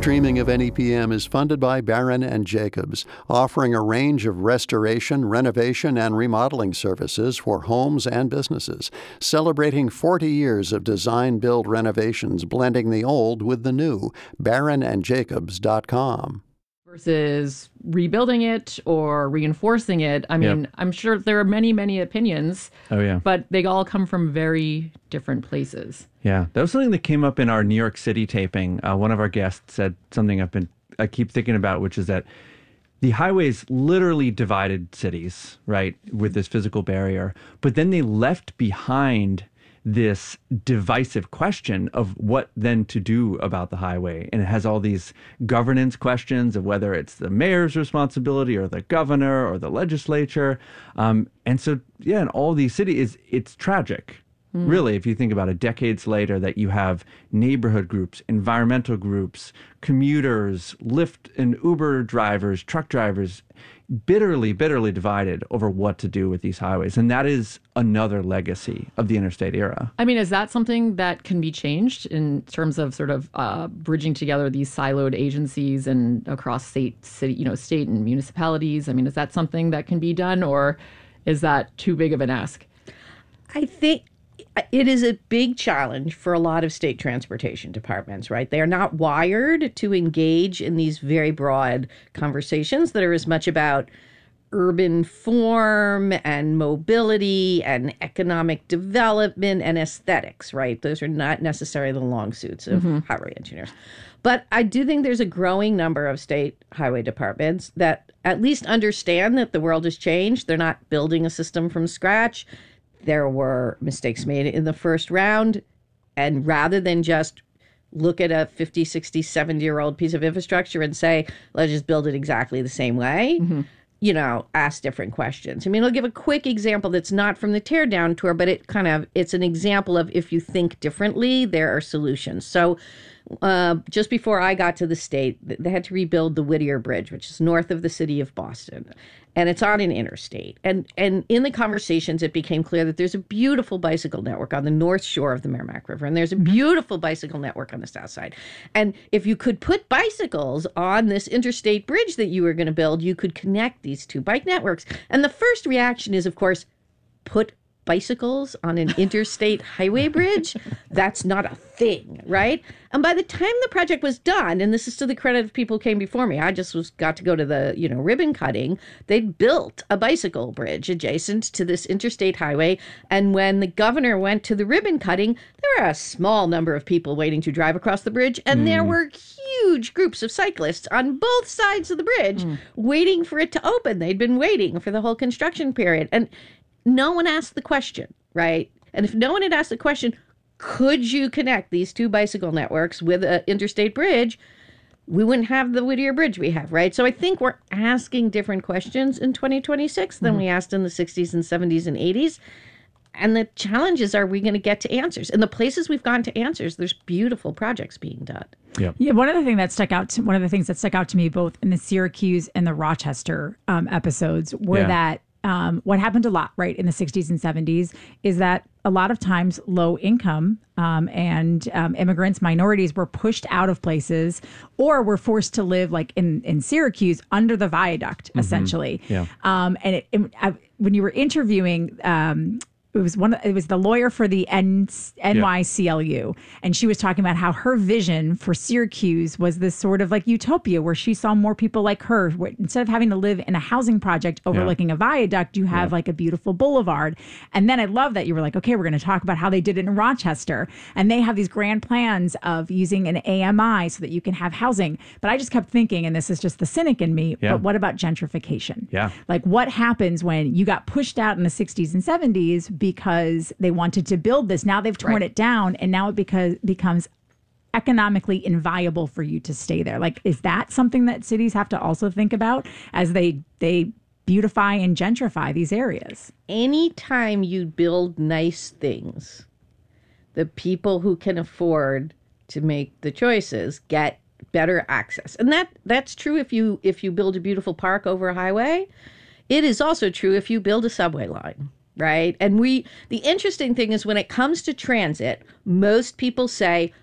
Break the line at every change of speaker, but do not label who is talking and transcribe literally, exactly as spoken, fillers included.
streaming of N E P M is funded by Barron and Jacobs, offering a range of restoration, renovation, and remodeling services for homes and businesses, celebrating forty years of design-build renovations, blending the old with the new. barron and jacobs dot com.
Versus rebuilding it or reinforcing it. I mean,
Yep.
I'm sure there are many, many opinions.
Oh, yeah.
But they all come from very different places.
Yeah, that was something that came up in our New York City taping. Uh, one of our guests said something I've been I keep thinking about, which is that the highways literally divided cities, right, with this physical barrier. But then they left behind this divisive question of what then to do about the highway. And it has all these governance questions of whether it's the mayor's responsibility or the governor or the legislature. Um, and so, yeah, in all these cities, it's tragic. Mm. Really, if you think about it, decades later, that you have neighborhood groups, environmental groups, commuters, Lyft and Uber drivers, truck drivers, bitterly, bitterly divided over what to do with these highways. And that is another legacy of the interstate era.
I mean, is that something that can be changed in terms of sort of uh, bridging together these siloed agencies and across state, city, you know, state and municipalities? I mean, is that something that can be done, or is that too big of an ask?
I think it is a big challenge for a lot of state transportation departments, right? They are not wired to engage in these very broad conversations that are as much about urban form and mobility and economic development and aesthetics, right? Those are not necessarily the long suits of mm-hmm. highway engineers. But I do think there's a growing number of state highway departments that at least understand that the world has changed. They're not building a system from scratch. There were mistakes made in the first round. And rather than just look at a fifty, sixty, seventy-year-old piece of infrastructure and say, let's just build it exactly the same way, mm-hmm. you know, ask different questions. I mean, I'll give a quick example that's not from the Teardown Tour, but it kind of, it's an example of if you think differently, there are solutions. So uh, just before I got to the state, they had to rebuild the Whittier Bridge, which is north of the city of Boston. And it's on an interstate. And and in the conversations, it became clear that there's a beautiful bicycle network on the north shore of the Merrimack River. And there's a beautiful bicycle network on the south side. And if you could put bicycles on this interstate bridge that you were going to build, you could connect these two bike networks. And the first reaction is, of course, put bicycles on an interstate highway bridge? That's not a thing, right? And by the time the project was done, and this is to the credit of people who came before me, I just was got to go to the, you know, ribbon cutting. They'd built a bicycle bridge adjacent to this interstate highway. And when the governor went to the ribbon cutting, there were a small number of people waiting to drive across the bridge. And mm. there were huge groups of cyclists on both sides of the bridge mm. waiting for it to open. They'd been waiting for the whole construction period. And no one asked the question, right? And if no one had asked the question, could you connect these two bicycle networks with an interstate bridge, we wouldn't have the Whittier Bridge we have, right? So I think we're asking different questions in twenty twenty-six than mm-hmm. we asked in the sixties and seventies and eighties. And the challenge is, are we going to get to answers? And the places we've gone to answers, there's beautiful projects being done.
Yep.
Yeah, one of the things that stuck out to one of the things that stuck out to me both in the Syracuse and the Rochester um, episodes were
yeah.
that Um, what happened a lot, right, in the sixties and seventies is that a lot of times low income um, and um, immigrants, minorities were pushed out of places or were forced to live like in, in Syracuse under the viaduct, mm-hmm. essentially.
Yeah.
Um, and it, it, I, when you were interviewing, um, it was one. It was the lawyer for the N- N Y C L U, yeah. and she was talking about how her vision for Syracuse was this sort of like utopia, where she saw more people like her. Where instead of having to live in a housing project overlooking yeah. a viaduct, you have yeah. like a beautiful boulevard. And then I love that you were like, okay, we're going to talk about how they did it in Rochester, and they have these grand plans of using an A M I so that you can have housing. But I just kept thinking, and this is just the cynic in me,
yeah.
but what about gentrification?
Yeah,
like what happens when you got pushed out in the sixties and seventies? Because they wanted to build this. Now they've torn
right.
it down, and now it because becomes economically inviable for you to stay there. Like, is that something that cities have to also think about as they they beautify and gentrify these areas?
Anytime you build nice things, the people who can afford to make the choices get better access. And that that's true if you if you build a beautiful park over a highway. It is also true if you build a subway line. Right. And we the interesting thing is when it comes to transit, most people say